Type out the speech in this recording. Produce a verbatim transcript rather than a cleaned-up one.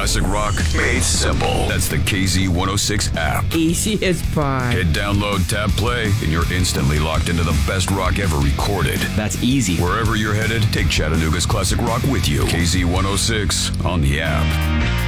classic rock made simple. That's the K Z one oh six app. Easy as pie. Hit download, tap play, and you're instantly locked into the best rock ever recorded. That's easy. Wherever you're headed, take Chattanooga's classic rock with you. K Z one oh six on the app.